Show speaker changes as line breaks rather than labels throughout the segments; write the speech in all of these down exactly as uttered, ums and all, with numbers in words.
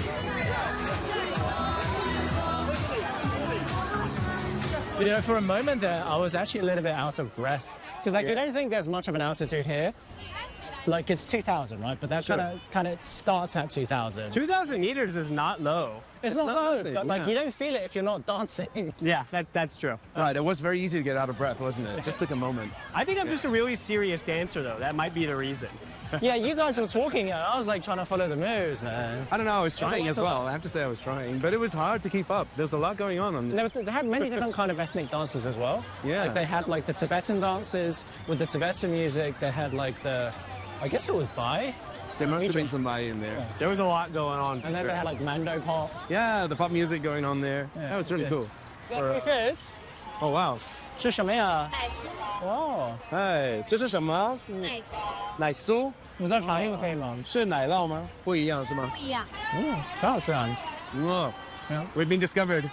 You know, for a moment there, I was actually a little bit out of breath because like, yeah. I don't think there's much of an altitude here. Like it's two thousand, right? But that sure. kind of kind of starts at two thousand.
two thousand meters is not low.
It's, it's not, not low, nothing, but like yeah. you don't feel it if you're not dancing.
Yeah, that that's true.
Right, it was very easy to get out of breath, wasn't it? It just took a moment.
I think I'm just a really serious dancer, though. That might be the reason.
Yeah, you guys were talking, and I was like trying to follow the moves, man.
I don't know, I was trying as well. I have to say I was trying, but it was hard to keep up. There's a lot going on. on
they, they had many different kind of ethnic dances as well.
Yeah.
Like they had like the Tibetan dances with the Tibetan music. They had like the, I guess it was Bai.
There must have been some Bai in there.
Yeah. There was a lot going on.
And then sure. they had like Mando pop.
Yeah, the pop music going on there. Yeah, that was really yeah. cool.
Is that free food?
Oh wow.
是什么呀？奶酥。哦。
哎，这是什么？
奶酥。
奶酥。你再尝一个可以吗？
是奶酪吗？不一样是吗？
不一样。
嗯，挺好吃啊。
嗯。We've been discovered.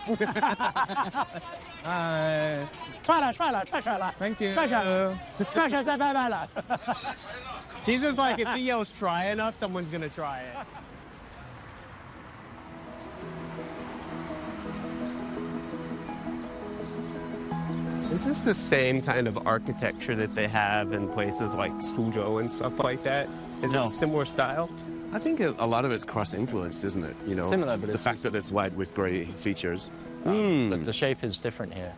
哎，踹了踹了踹踹了
，Thank you，
踹踹踹踹再拜拜了。
She's just like if he yells try enough, someone's gonna try it. Is this the same kind of architecture that they have in places like Suzhou and stuff like that? Is no. it a similar style?
I think a lot of it's cross-influenced, isn't it? You know,
similar, but
the
it's
fact that it's wide with grey features.
Um, mm. But the shape is different here.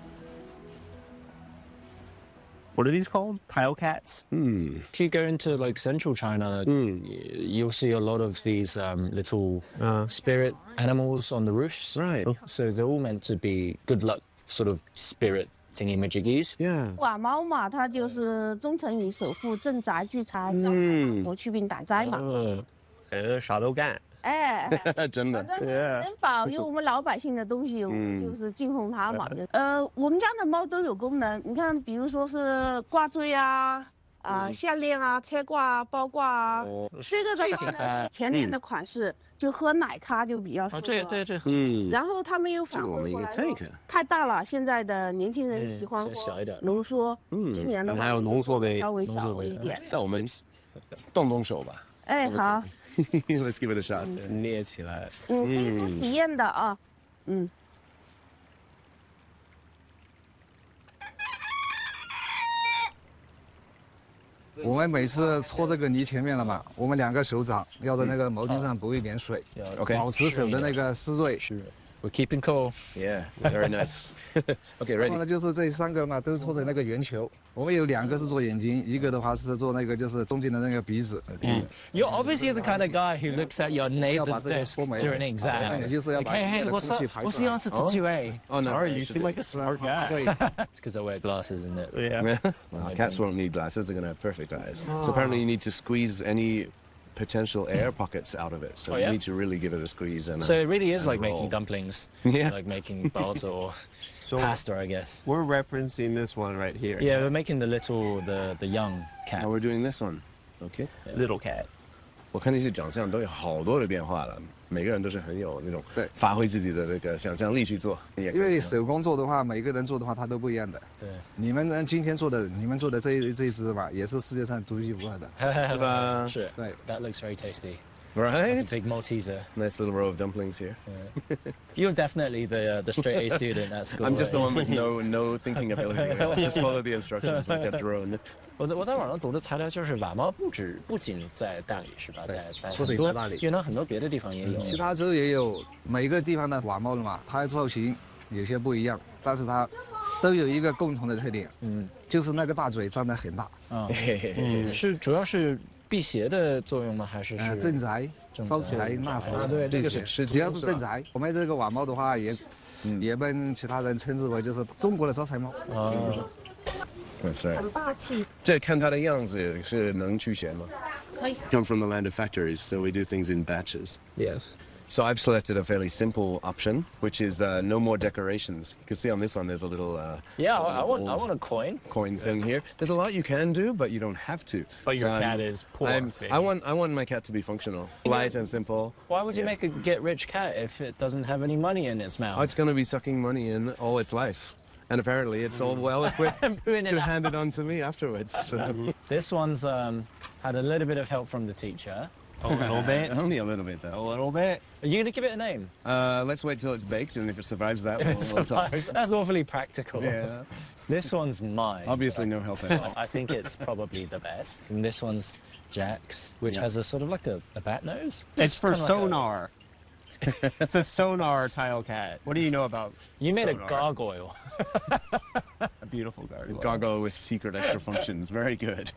What are these called? Tile cats?
Mm. If you go into like central China, mm. you'll see a lot of these um, little uh. spirit animals on the roofs.
Right.
So they're all meant to be good luck sort of spirit thingy-majiggies.
Yeah.
瓦猫嘛，它就是忠诚于守护镇宅聚财，嗯，谋祛病挡灾嘛。
嗯，呃，啥都干。
哎，
真的，
能保佑我们老百姓的东西，我们就是敬奉它嘛。呃，我们家的猫都有功能，你看，比如说是挂坠啊。 啊，项链啊，车挂啊，包挂啊，这个的话呢是全年的款式，就喝奶咖就比较适合。
这这这，
嗯。然后他们又反过来，太大了，现在的年轻人喜欢
小一点
浓缩。嗯。今年的话
还有浓缩杯，
稍微小一点。
那我们动动手吧。
哎，好。
Let's give it a shot。
捏起来。
嗯，可以做体验的啊，嗯。
我们每次搓这个泥前面了嘛，我们两个手掌要在那个毛巾上补一点水
，OK，
保持手的那个湿润。
是 ，We're keeping cool.
Yeah, very nice. OK, ready.
然后呢，就是这三个嘛，都搓成那个圆球。我们有两个是做眼睛，一个的话是做那个就是中间的那个鼻子。
嗯 You're obviously the kind of guy who looks at your neighbor's desk during exams.
就是要把
Hey, hey, what's the what's the answer to two A?
Oh no,
sorry, you seem like a smart guy.
It's because I wear glasses, isn't it?
Yeah.
Well, cats won't need glasses; they're gonna have perfect eyes. So apparently, you need to squeeze any potential air pockets out of it. So
oh, yeah?
you need to really give it a squeeze and.
So
a,
it really is like
roll.
making dumplings.
Yeah.
Like making balls or so pasta, I guess.
We're referencing this one right here.
Yeah, yes. We're making the little, the the young cat.
Now we're doing this one. Okay.
Yeah. Little cat.
我看那些长相都有好多的变化了，每个人都是很有那种发挥自己的那个想象力去做。
因为手工做的话，每个人做的话，它都不一样的。
对，
你们今天做的，你们做的这一这一只吧，也是世界上独一无二的，
是吧？
是，
对。
That looks very tasty.
Right?
That's a big Malteser.
Nice little row of dumplings here.
Yeah. You're definitely the uh, the straight A student at school.
I'm just the one with no no thinking ability. Just follow the instructions like a drone.
我在我在网上读的材料就是瓦猫不止不仅在大理是吧？在在
不仅在大理，
云南很多别的地方也有。
其他州也有，每个地方的瓦猫的嘛，它的造型有些不一样，但是它都有一个共同的特点，嗯，就是那个大嘴张得很大。
啊，嗯，是主要是。 辟邪的作用吗？还是是
镇宅、招财纳福？
对，这个是
主要是镇宅。我们这个瓦猫的话，也也被其他人称之为就是中国的招财猫。
哦 ，That's right。
很霸气。
这看它的样子是能驱邪吗？
可以。
Come from the land of factories, so we do things in batches.
Yes.
So I've selected a fairly simple option, which is uh, no more decorations. You can see on this one, there's a little uh,
yeah, I, I want I want a coin
coin thing here. There's a lot you can do, but you don't have to.
But your so cat is poor.
I'm, I want I want my cat to be functional, light and simple.
Why would you yeah. make a get-rich cat if it doesn't have any money in its mouth?
Oh, it's going to be sucking money in all its life. And apparently it's all well equipped to hand it on to me afterwards. So.
This one's um, had a little bit of help from the teacher.
A little bit.
Only a little bit, though.
A little bit. Are you gonna give it a name?
Uh, let's wait till it's baked, and if it survives that, we'll, we'll talk.
That's awfully practical.
Yeah.
This one's mine.
Obviously, no health effects.
I think it's probably the best. And this one's Jack's, which
Yeah.
has a sort of like a, a bat nose.
It's for
kinda like a-
sonar. It's a sonar tile cat. What do you know about?
You made
sonar?
a gargoyle.
A beautiful gargoyle.
Gargoyle with secret extra functions. Very good.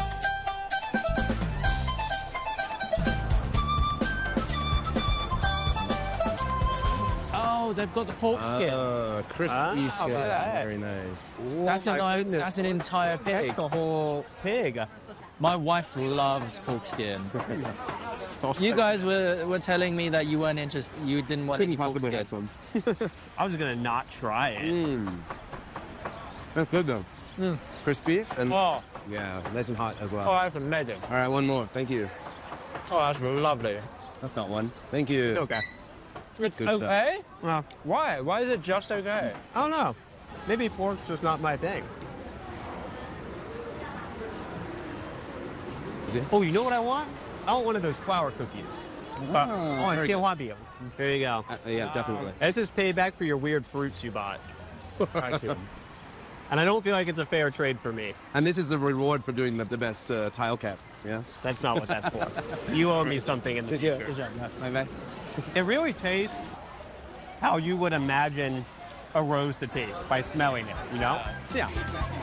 Oh, they've got the pork skin.
Uh, crispy
Ah,
skin.
look at that.
Very nice.
that's, an,
my goodness.
that's an entire pig.
That's the whole pig.
My wife loves pork skin. You guys were, were telling me that you weren't interested, you didn't want any pork skin.
some.
I was gonna not try it.
Mm. That's good though. Crispy and
Oh,
yeah, nice and hot as well.
oh, that's amazing.
All right, one more. Thank you.
Oh, that's lovely.
That's not one. Thank you.
It's okay.
It's
Good stuff.
okay?
Well,
Why? Why is it just okay?
I don't know. Maybe pork's just not my thing.
Is it?
Oh, you know what I want? I want one of those flour cookies. Uh, oh,
very
I want you. Here you go.
Uh, yeah, definitely.
This is payback for your weird fruits you bought. Thank you. And I don't feel like it's a fair trade for me.
And this is the reward for doing the, the best uh, tile cap. Yeah.
That's not what that's for. You owe me something in the future. It really tastes how you would imagine a rose to taste by smelling it, you know?
Yeah.